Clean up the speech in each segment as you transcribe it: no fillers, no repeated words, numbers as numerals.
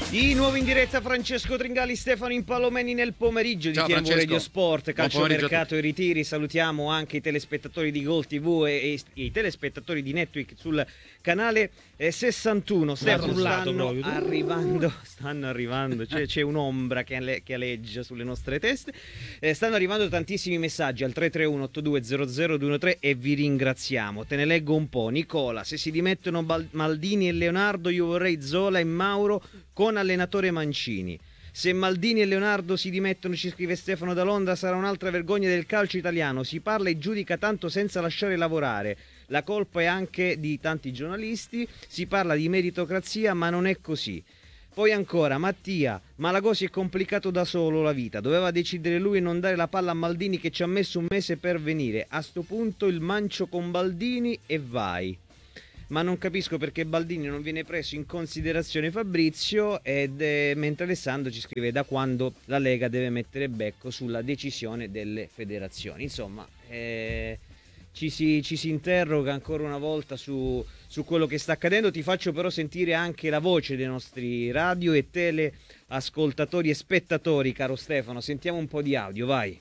Di nuovo in diretta Francesco Tringali, Stefano Impallomeni nel pomeriggio di TMW Radio Sport, calciomercato e ritiri. Salutiamo anche i telespettatori di Gol TV e i telespettatori di Network sul canale 61. Stefano, stanno arrivando, c'è un'ombra che aleggia sulle nostre teste. Stanno arrivando tantissimi messaggi al 331-8200-213 e vi ringraziamo. Te ne leggo un po'. Nicola: se si dimettono Maldini e Leonardo, io vorrei Zola e Mauro con allenatore Mancini. Se Maldini e Leonardo si dimettono, ci scrive Stefano da Londra, sarà un'altra vergogna del calcio italiano. Si parla e giudica tanto senza lasciare lavorare. La colpa è anche di tanti giornalisti. Si parla di meritocrazia, ma non è così. Poi ancora Mattia: Malagosi è complicato da solo la vita, doveva decidere lui e non dare la palla a Maldini che ci ha messo un mese per venire. A sto punto il mancio con Baldini e vai. Ma non capisco perché Baldini non viene preso in considerazione Fabrizio, mentre Alessandro ci scrive: da quando la Lega deve mettere becco sulla decisione delle federazioni. Insomma, ci si interroga ancora una volta su quello che sta accadendo. Ti faccio però sentire anche la voce dei nostri radio e teleascoltatori e spettatori, caro Stefano. Sentiamo un po' di audio, vai.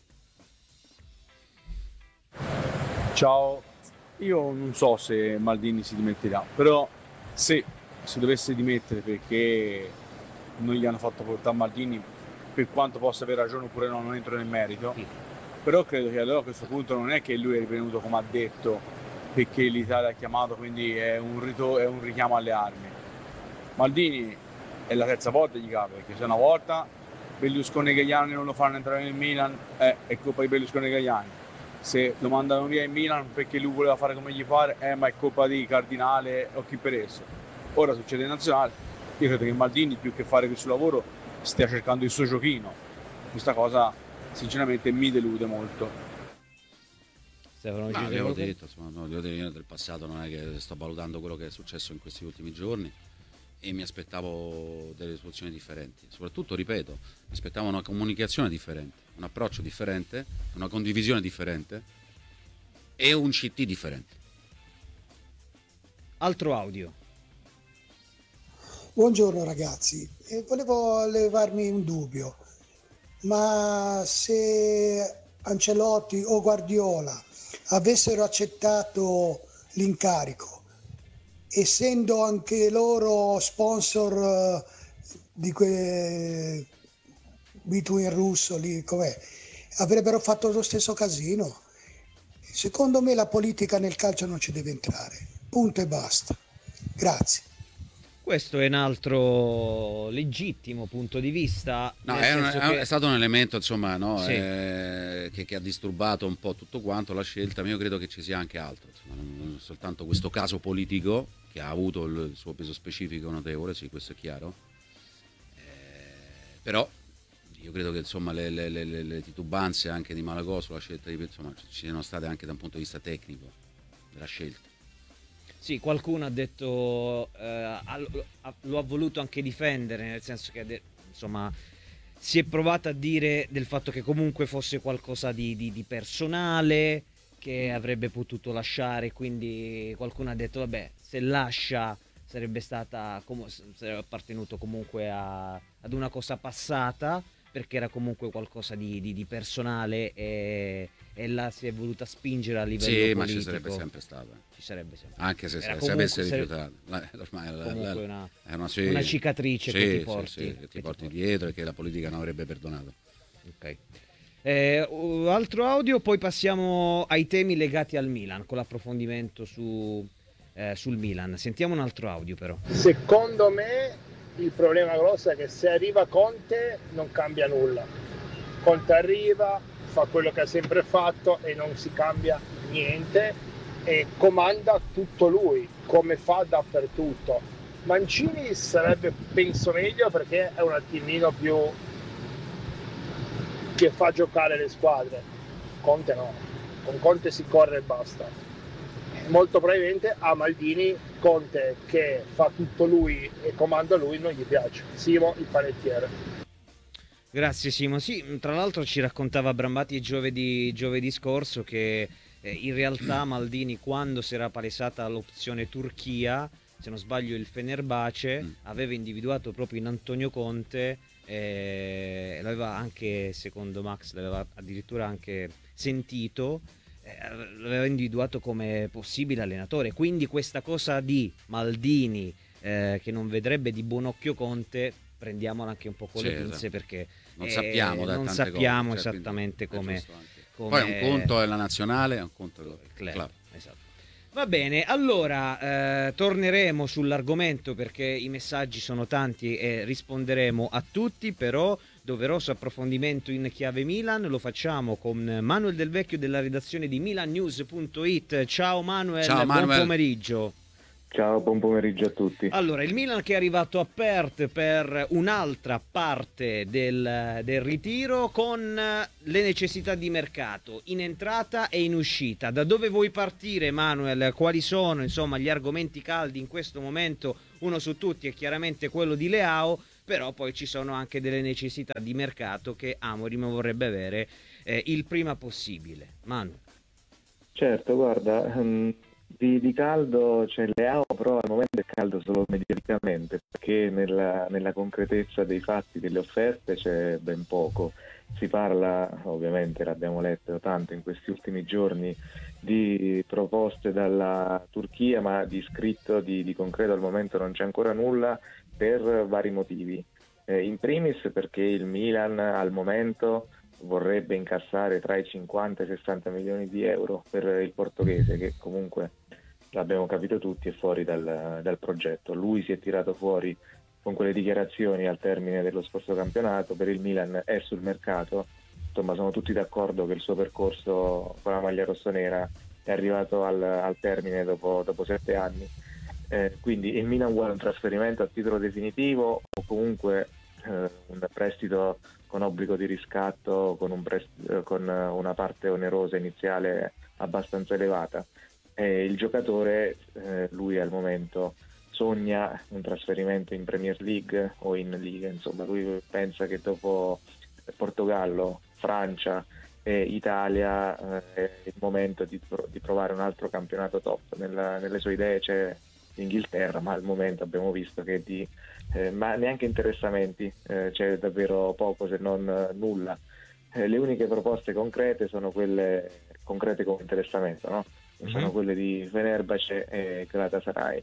Ciao. Io non so se Maldini si dimetterà, però se si dovesse dimettere perché non gli hanno fatto portare Maldini, per quanto possa aver ragione oppure no, non entro nel merito, però credo che allora a questo punto non è che lui è rivenuto come ha detto perché l'Italia ha chiamato, quindi è un richiamo alle armi. Maldini è la terza volta gli capita, perché se una volta Berlusconi e Gagliani non lo fanno entrare nel Milan, è colpa di Berlusconi e Gagliani. Se lo mandano via in Milan perché lui voleva fare come gli pare, ma è colpa di Cardinale o chi per esso. Ora succede in nazionale. Io credo che Maldini, più che fare questo lavoro, stia cercando il suo giochino. Questa cosa sinceramente mi delude molto. Stefano, avevo detto, insomma, io del passato non è che sto valutando quello che è successo in questi ultimi giorni e mi aspettavo delle soluzioni differenti. Soprattutto, ripeto, mi aspettavo una comunicazione differente, un approccio differente, una condivisione differente e un CT differente. Altro audio. Buongiorno ragazzi, volevo levarmi un dubbio, ma se Ancelotti o Guardiola avessero accettato l'incarico, essendo anche loro sponsor di quel Between russo lì, com'è, avrebbero fatto lo stesso casino. Secondo me la politica nel calcio non ci deve entrare, punto e basta. Grazie. Questo è un altro legittimo punto di vista. No, è stato un elemento, insomma, no, sì, che ha disturbato un po' tutto quanto la scelta, ma io credo che ci sia anche altro, insomma, non soltanto questo caso politico che ha avuto il suo peso specifico notevole, sì, questo è chiaro, però io credo che insomma le titubanze anche di Malagò sulla scelta insomma, ci siano state anche da un punto di vista tecnico della scelta. Sì, qualcuno ha detto, lo ha voluto anche difendere, nel senso che insomma si è provato a dire del fatto che comunque fosse qualcosa di personale, che avrebbe potuto lasciare, quindi qualcuno ha detto vabbè, se lascia sarebbe appartenuto comunque ad una cosa passata, perché era comunque qualcosa di personale e là si è voluta spingere a livello politico. Sì, ma ci sarebbe sempre stata. Ci sarebbe sempre. Anche se avesse rifiutato. Ormai è una cicatrice che ti porti. Sì, che ti porti dietro e che la politica non avrebbe perdonato. Ok. Altro audio, poi passiamo ai temi legati al Milan, con l'approfondimento sul Milan. Sentiamo un altro audio però. Secondo me il problema grosso è che se arriva Conte non cambia nulla. Conte arriva, fa quello che ha sempre fatto e non si cambia niente e comanda tutto lui, come fa dappertutto. Mancini sarebbe, penso, meglio perché è un attimino più che fa giocare le squadre. Conte no, con Conte si corre e basta. Molto probabilmente a Maldini Conte che fa tutto lui e comanda lui non gli piace. Simo, il panettiere. Grazie Simo. Sì, tra l'altro ci raccontava Brambati giovedì scorso che in realtà Maldini, quando si era palesata l'opzione Turchia, se non sbaglio il Fenerbahce aveva individuato proprio in Antonio Conte, l'aveva anche, secondo Max, l'aveva addirittura anche sentito, l'aveva individuato come possibile allenatore. Quindi questa cosa di Maldini che non vedrebbe di buon occhio Conte, prendiamola anche un po' con le pinze, perché non sappiamo, non sappiamo esattamente come. Poi un conto è la nazionale, un conto è il club. Esatto. Va bene, allora torneremo sull'argomento perché i messaggi sono tanti e risponderemo a tutti, però doveroso approfondimento in chiave Milan lo facciamo con Manuel Del Vecchio della redazione di milannews.it. Ciao Manuel, buon pomeriggio. Ciao, buon pomeriggio a tutti. Allora, il Milan che è arrivato a Perth per un'altra parte del ritiro con le necessità di mercato in entrata e in uscita. Da dove vuoi partire, Manuel? Quali sono, insomma, gli argomenti caldi in questo momento? Uno su tutti è chiaramente quello di Leao, però poi ci sono anche delle necessità di mercato che Amorim vorrebbe avere il prima possibile. Manu. Certo, guarda, di caldo c'è Leao, però al momento è caldo solo mediaticamente, perché nella concretezza dei fatti, delle offerte, c'è ben poco. Si parla, ovviamente l'abbiamo letto tanto in questi ultimi giorni, di proposte dalla Turchia, ma di scritto, di concreto al momento non c'è ancora nulla, per vari motivi. In primis perché il Milan al momento vorrebbe incassare tra i 50 e i 60 milioni di euro per il portoghese, che comunque, l'abbiamo capito tutti, è fuori dal progetto. Lui si è tirato fuori con quelle dichiarazioni al termine dello scorso campionato. Per il Milan è sul mercato, insomma sono tutti d'accordo che il suo percorso con la maglia rossonera è arrivato al termine dopo 7 anni. Quindi il Milan vuole un trasferimento a titolo definitivo o comunque un prestito con obbligo di riscatto, con una parte onerosa iniziale abbastanza elevata. Il giocatore, lui al momento sogna un trasferimento in Premier League o in Liga, insomma lui pensa che dopo Portogallo, Francia e Italia è il momento di provare un altro campionato top. Nelle sue idee c'è l'Inghilterra, ma al momento abbiamo visto che ma neanche interessamenti c'è davvero poco, se non nulla. Le uniche proposte concrete sono quelle concrete come interessamento, no? Sono quelle di Fenerbahce e Galatasaray,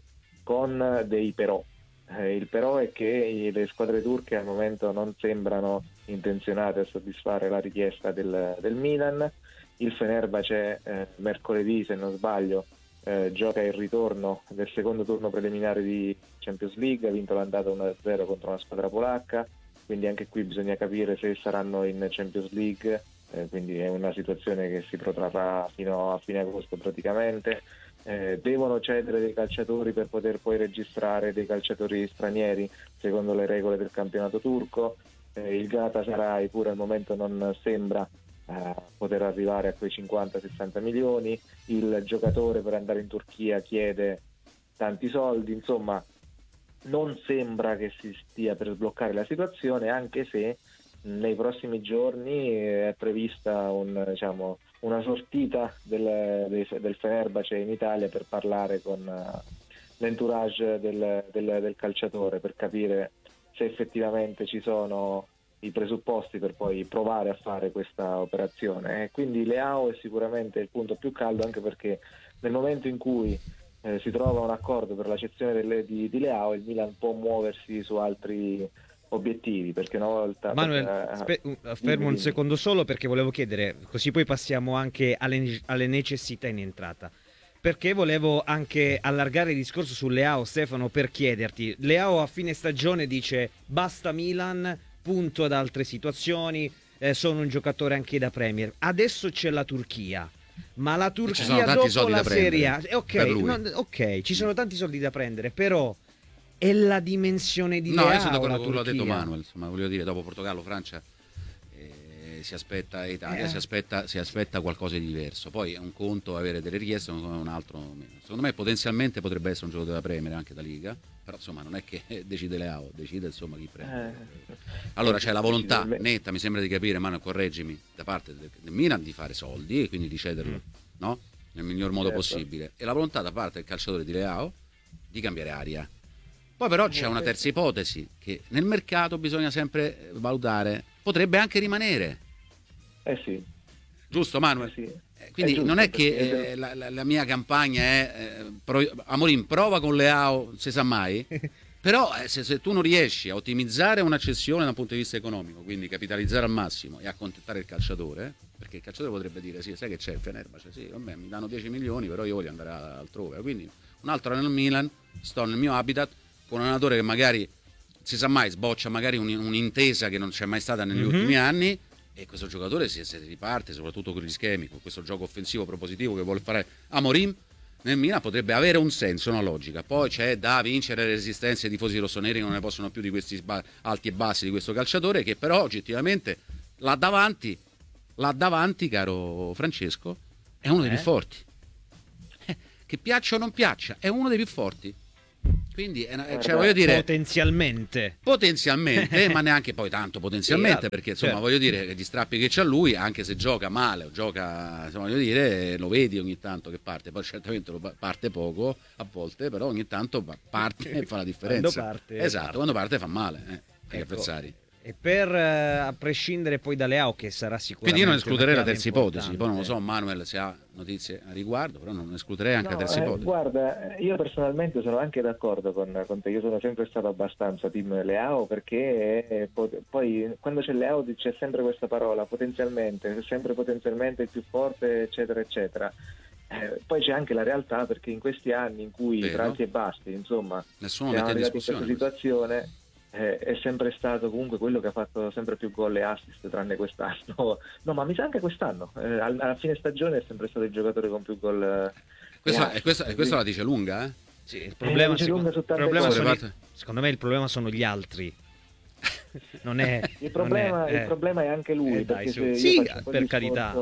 con dei però. Il però è che le squadre turche al momento non sembrano intenzionate a soddisfare la richiesta del Milan. Il Fenerbahce mercoledì, se non sbaglio, gioca il ritorno del secondo turno preliminare di Champions League, ha vinto l'andata 1-0 contro una squadra polacca, quindi anche qui bisogna capire se saranno in Champions League, quindi è una situazione che si protrarrà fino a fine agosto praticamente. Devono cedere dei calciatori per poter poi registrare dei calciatori stranieri secondo le regole del campionato turco. Il Galatasaray pure al momento non sembra poter arrivare a quei 50-60 milioni. Il giocatore per andare in Turchia chiede tanti soldi, insomma non sembra che si stia per sbloccare la situazione, anche se nei prossimi giorni è prevista una sortita del Fenerbahce in Italia per parlare con l'entourage del calciatore, per capire se effettivamente ci sono i presupposti per poi provare a fare questa operazione. Quindi Leao è sicuramente il punto più caldo, anche perché nel momento in cui si trova un accordo per la cessione di Leao, il Milan può muoversi su altri obiettivi, perché una volta... Manuel, fermo un secondo solo, perché volevo chiedere, così poi passiamo anche alle necessità in entrata, perché volevo anche allargare il discorso su Leao, Stefano, per chiederti: Leao a fine stagione dice basta Milan, punto ad altre situazioni, sono un giocatore anche da Premier. Adesso c'è la Turchia, ma la Turchia dopo la Serie A, ok, ci sono tanti soldi da prendere, però è la dimensione di Leao. No, io sono d'accordo con quello che ha detto Manuel, insomma, voglio dire, dopo Portogallo, Francia, si aspetta Italia, si aspetta qualcosa di diverso. Poi è un conto avere delle richieste, un altro meno. Secondo me potenzialmente potrebbe essere un giocatore da Premier, anche da Liga, però insomma non è che decide Leao, decide insomma chi prende. Allora c'è la volontà netta, mi sembra di capire, Manuel, correggimi, da parte del Milan di fare soldi e quindi di cederlo, no? Nel miglior modo possibile, e la volontà da parte del calciatore di Leao di cambiare aria. Poi però c'è una terza ipotesi, che nel mercato bisogna sempre valutare, potrebbe anche rimanere. Sì. Giusto Manuel? Sì. Quindi giusto, non è che la mia campagna è Amorim, prova con Leao, si sa mai, però se tu non riesci a ottimizzare una cessione da un punto di vista economico, quindi capitalizzare al massimo e accontentare il calciatore, perché il calciatore potrebbe dire sì, sai che c'è il Fenerbahce, sì, vabbè, mi danno 10 milioni, però io voglio andare altrove, quindi un altro nel Milan, sto nel mio habitat, con un allenatore che magari, si sa mai, sboccia magari un'intesa che non c'è mai stata negli ultimi anni, e questo giocatore si riparte, soprattutto con gli schemi, con questo gioco offensivo propositivo che vuole fare Amorim, nel Milan potrebbe avere un senso, una logica. Poi c'è da vincere le resistenze dei tifosi rossoneri, che non ne possono più di questi alti e bassi di questo calciatore, che però oggettivamente là davanti, caro Francesco, è uno dei più forti. Che piaccia o non piaccia, è uno dei più forti. Quindi, cioè, voglio dire, potenzialmente, ma neanche poi tanto potenzialmente, sì, perché insomma, certo, voglio dire, gli strappi che c'ha lui, anche se gioca male o gioca, insomma, voglio dire, lo vedi ogni tanto che parte, poi certamente parte poco a volte, però ogni tanto parte e fa la differenza. Quando parte fa male agli avversari. E a prescindere poi da Leao, che sarà sicuramente, quindi io non escluderei la terza ipotesi, poi non lo so Manuel se ha notizie a riguardo, però non escluderei anche la terza ipotesi. Guarda, io personalmente sono anche d'accordo con te, io sono sempre stato abbastanza team Leao, perché poi quando c'è Leao c'è sempre questa parola potenzialmente, sempre potenzialmente il più forte, eccetera eccetera. Poi c'è anche la realtà, perché in questi anni in cui tra alti e bassi, insomma, nessuno siamo mette in arrivati in questa situazione, è sempre stato comunque quello che ha fatto sempre più gol e assist, tranne quest'anno. No, ma mi sa anche quest'anno, alla fine stagione è sempre stato il giocatore con più gol. Questa la dice lunga, Sì, il problema, secondo me il problema sono gli altri. Non è il problema è anche lui, perché sì, per carità.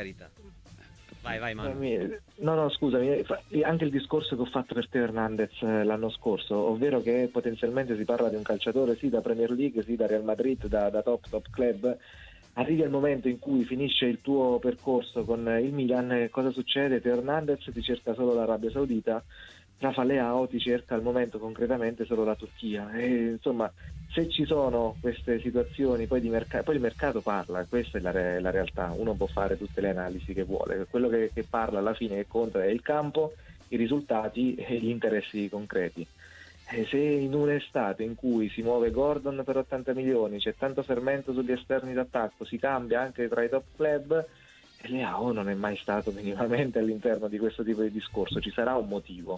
Vai Manu. No, scusami, anche il discorso che ho fatto per Teo Hernandez l'anno scorso, ovvero che potenzialmente si parla di un calciatore sì da Premier League, sì da Real Madrid, da top club. Arrivi al momento in cui finisce il tuo percorso con il Milan, cosa succede? Teo Hernandez ti cerca solo l'Arabia Saudita, Rafa Leao ti cerca al momento concretamente solo la Turchia, e insomma, se ci sono queste situazioni poi di mercato, poi il mercato parla, questa è la realtà, uno può fare tutte le analisi che vuole, quello che parla alla fine, che conta, è il campo, i risultati e gli interessi concreti. E se in un'estate in cui si muove Gordon per 80 milioni, c'è tanto fermento sugli esterni d'attacco, si cambia anche tra i top club, Leao non è mai stato minimamente all'interno di questo tipo di discorso, ci sarà un motivo.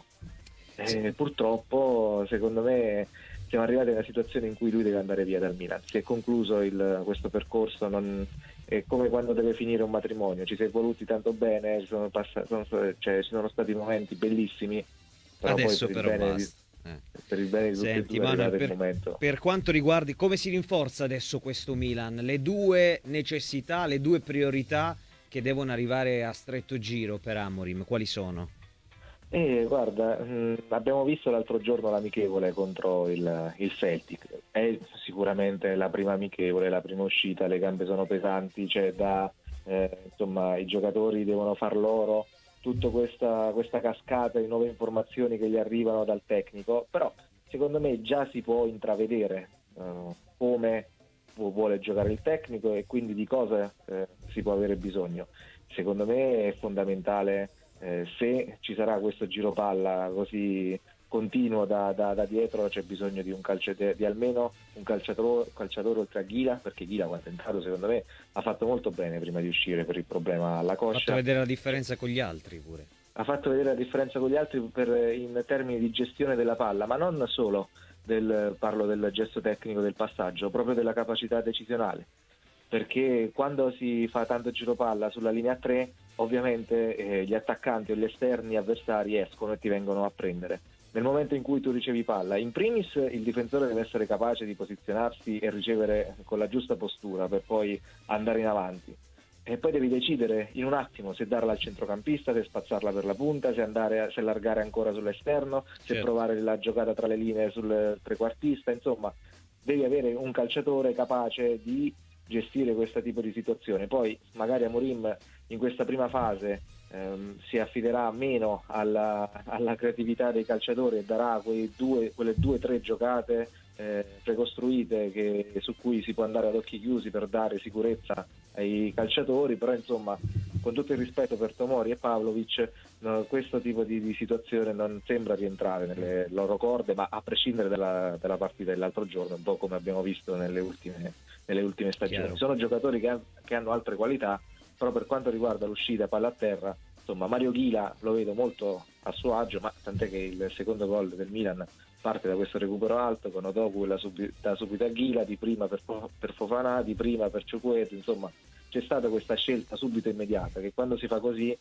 Purtroppo, secondo me, siamo arrivati a una situazione in cui lui deve andare via dal Milan. Si è concluso questo percorso, è come quando deve finire un matrimonio, ci si è voluti tanto bene, ci sono stati momenti bellissimi, però adesso poi basta. Per il bene di tutti e due è arrivato il momento. Per quanto riguarda come si rinforza adesso questo Milan, le due necessità, le due priorità che devono arrivare a stretto giro per Amorim, quali sono? Guarda, abbiamo visto l'altro giorno l'amichevole contro il Celtic, è sicuramente la prima amichevole, la prima uscita, le gambe sono pesanti, c'è insomma, i giocatori devono far loro tutta questa cascata di nuove informazioni che gli arrivano dal tecnico, però secondo me già si può intravedere come vuole giocare il tecnico e quindi di cosa si può avere bisogno. Secondo me è fondamentale, se ci sarà questo giro palla così continuo da dietro, c'è bisogno di di almeno un calciatore oltre a Ghila, perché Ghila quando è entrato secondo me ha fatto molto bene prima di uscire per il problema alla coscia. Ha fatto vedere la differenza con gli altri pure. Ha fatto vedere la differenza con gli altri in termini di gestione della palla, ma non solo parlo del gesto tecnico del passaggio, proprio della capacità decisionale, perché quando si fa tanto giro palla sulla linea 3 ovviamente gli attaccanti o gli esterni avversari escono e ti vengono a prendere. Nel momento in cui tu ricevi palla, in primis il difensore deve essere capace di posizionarsi e ricevere con la giusta postura per poi andare in avanti, e poi devi decidere in un attimo se darla al centrocampista, se spazzarla per la punta, se allargare ancora sull'esterno, se provare la giocata tra le linee sul trequartista. Insomma, devi avere un calciatore capace di gestire questo tipo di situazione. Poi magari Amorim in questa prima fase si affiderà meno alla creatività dei calciatori e darà quelle 2-3 giocate precostruite su cui si può andare ad occhi chiusi per dare sicurezza ai calciatori, però insomma, con tutto il rispetto per Tomori e Pavlovic, questo tipo di situazione non sembra rientrare nelle loro corde, ma a prescindere dalla partita dell'altro giorno, un po' come abbiamo visto nelle ultime stagioni. Chiaro. Sono giocatori che hanno altre qualità, però per quanto riguarda l'uscita palla a terra, insomma, Mario Ghila lo vedo molto a suo agio, ma tant'è che il secondo gol del Milan parte da questo recupero alto con Odoku da subito a Ghila, di prima per Fofana, di prima per Chukwueze. Insomma, c'è stata questa scelta subito immediata, che quando si fa così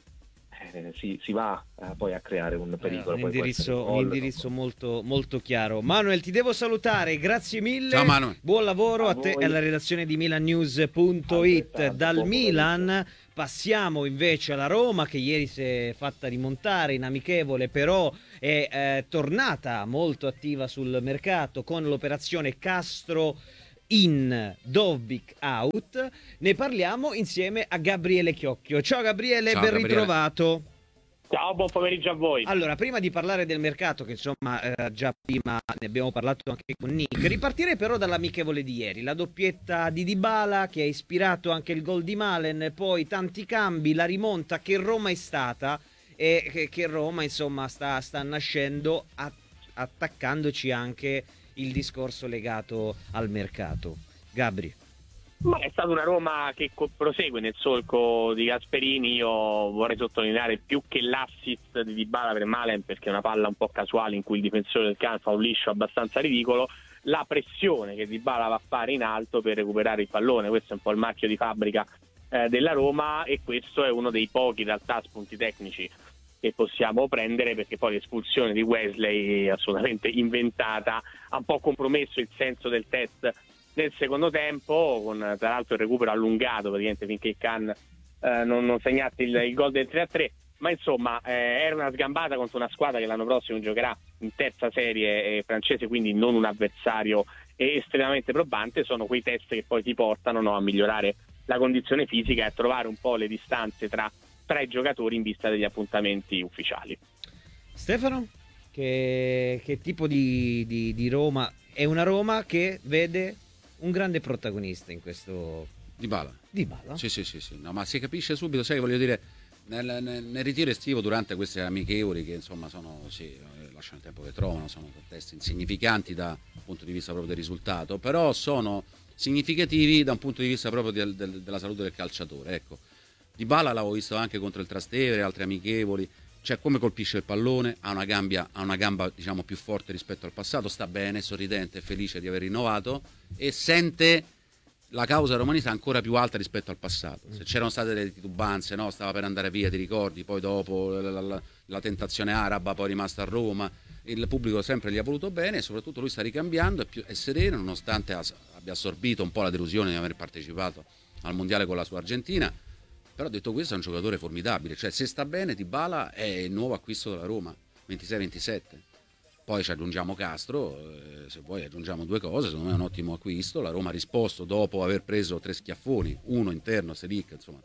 si va poi a creare un pericolo. Un indirizzo molto, molto chiaro. Manuel, ti devo salutare, grazie mille. Ciao Manuel. Buon lavoro a te voi. e alla redazione di milannews.it. Dal Milan passiamo invece alla Roma, che ieri si è fatta rimontare in amichevole, però è tornata molto attiva sul mercato con l'operazione Castro in, Dovbyk out. Ne parliamo insieme a Gabriele Chiocchio. Ciao Gabriele, Ciao, ben Gabriele. ritrovato. Ciao, buon pomeriggio a voi. Allora, prima di parlare del mercato, che insomma già prima ne abbiamo parlato anche con Nick, ripartirei però dall'amichevole di ieri, la doppietta di Dybala che ha ispirato anche il gol di Malen, poi tanti cambi, la rimonta che Roma è stata e che Roma insomma sta nascendo attaccandoci anche il discorso legato al mercato. Gabri. Ma è stata una Roma che prosegue nel solco di Gasperini. Io vorrei sottolineare più che l'assist di Dybala per Malen, perché è una palla un po' casuale in cui il difensore del Can fa un liscio abbastanza ridicolo, la pressione che Dybala va a fare in alto per recuperare il pallone. Questo è un po' il marchio di fabbrica della Roma, e questo è uno dei pochi in realtà spunti tecnici che possiamo prendere, perché poi l'espulsione di Wesley, assolutamente inventata, ha un po' compromesso il senso del test nel secondo tempo, con tra l'altro il recupero allungato praticamente finché il Can non segnasse il gol del 3-3. Ma insomma era una sgambata contro una squadra che l'anno prossimo giocherà in terza serie francese, quindi non un avversario estremamente probante. Sono quei test che poi ti portano a migliorare la condizione fisica e a trovare un po' le distanze tra i giocatori in vista degli appuntamenti ufficiali. Stefano, che tipo di Roma? È una Roma che vede un grande protagonista in questo Dybala. Sì. No, ma si capisce subito, sai, voglio dire, nel ritiro estivo, durante queste amichevoli che insomma lasciano il tempo che trovano, sono contesti insignificanti dal punto di vista proprio del risultato, però sono significativi da un punto di vista proprio della salute del calciatore. Ecco, Dybala l'avevo visto anche contro il Trastevere, altre amichevoli, cioè come colpisce il pallone, ha una gamba diciamo più forte rispetto al passato, sta bene, sorridente, felice di aver rinnovato e sente la causa romanista ancora più alta rispetto al passato. Se c'erano state delle titubanze, no? Stava per andare via, ti ricordi, poi dopo la tentazione araba, poi è rimasto a Roma, il pubblico sempre gli ha voluto bene e soprattutto lui sta ricambiando, è sereno nonostante abbia assorbito un po' la delusione di aver partecipato al mondiale con la sua Argentina. Però detto questo è un giocatore formidabile, cioè se sta bene Dybala è il nuovo acquisto della Roma, 26-27. Poi ci aggiungiamo Castro, se vuoi aggiungiamo due cose, secondo me è un ottimo acquisto. La Roma ha risposto dopo aver preso 3 schiaffoni, uno interno, Selic, insomma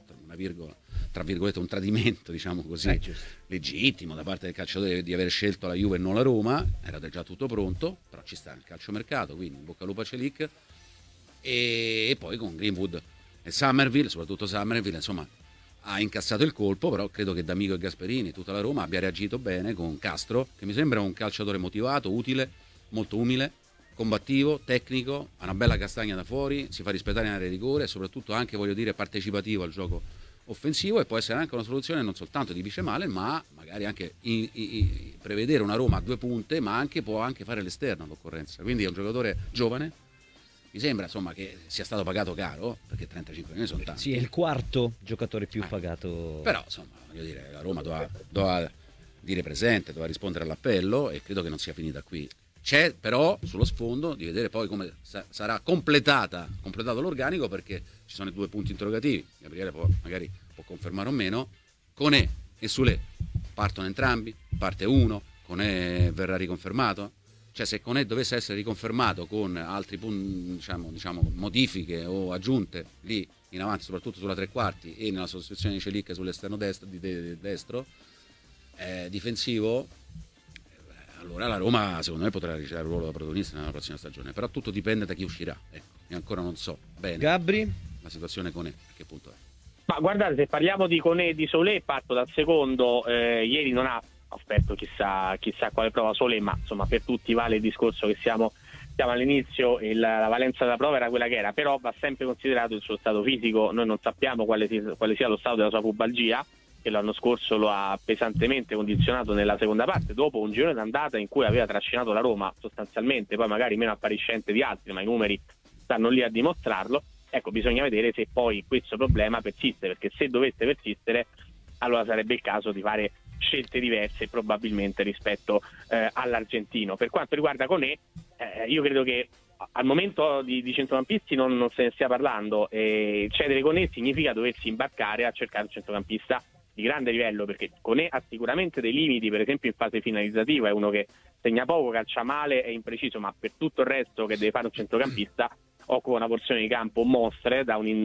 tra virgolette un tradimento, diciamo così, legittimo da parte del calciatore di aver scelto la Juve e non la Roma, era già tutto pronto, però ci sta il calciomercato, quindi in bocca al lupo a Selic. E poi con Greenwood e Summerville, soprattutto Summerville, insomma ha incassato il colpo, però credo che D'Amico e Gasperini, tutta la Roma, abbia reagito bene con Castro, che mi sembra un calciatore motivato, utile, molto umile, combattivo, tecnico, ha una bella castagna da fuori, si fa rispettare in area di rigore e soprattutto anche, voglio dire, partecipativo al gioco offensivo, e può essere anche una soluzione non soltanto di Vice Malen, ma magari anche prevedere una Roma a 2 punte, ma può anche fare l'esterno all'occorrenza. Quindi è un giocatore giovane. Mi sembra insomma che sia stato pagato caro, perché 35 milioni sono tanti. Sì, è il quarto giocatore più pagato. Però insomma, voglio dire, la Roma doveva dire presente, doveva rispondere all'appello e credo che non sia finita qui. C'è però sullo sfondo di vedere poi come sarà completato l'organico, perché ci sono i 2 punti interrogativi. Gabriele magari può confermare o meno. Conè e Soulé partono entrambi, parte uno, Conè verrà riconfermato. Cioè, se Koné dovesse essere riconfermato con altri diciamo, modifiche o aggiunte lì in avanti, soprattutto sulla tre quarti e nella sostituzione di Celic sull'esterno destro difensivo, allora la Roma secondo me potrà ricevere il ruolo da protagonista nella prossima stagione, però tutto dipende da chi uscirà, ecco. E ancora non so bene Gabri? la situazione Koné a che punto è. Ma guardate, se parliamo di Koné e di Solé, parto dal secondo. Ieri non ha offerto chissà quale prova Solé, ma insomma per tutti vale il discorso che siamo all'inizio, la valenza della prova era quella che era, però va sempre considerato il suo stato fisico. Noi non sappiamo quale sia lo stato della sua pubalgia, che l'anno scorso lo ha pesantemente condizionato nella seconda parte, dopo un girone d'andata in cui aveva trascinato la Roma sostanzialmente, poi magari meno appariscente di altri, ma i numeri stanno lì a dimostrarlo. Ecco, bisogna vedere se poi questo problema persiste, perché se dovesse persistere allora sarebbe il caso di fare scelte diverse probabilmente rispetto all'argentino. Per quanto riguarda Koné, io credo che al momento di centrocampisti non se ne stia parlando. Cedere Koné significa doversi imbarcare a cercare un centrocampista di grande livello, perché Koné ha sicuramente dei limiti, per esempio in fase finalizzativa è uno che segna poco, calcia male, è impreciso, ma per tutto il resto che deve fare un centrocampista occupa una porzione di campo mostre da un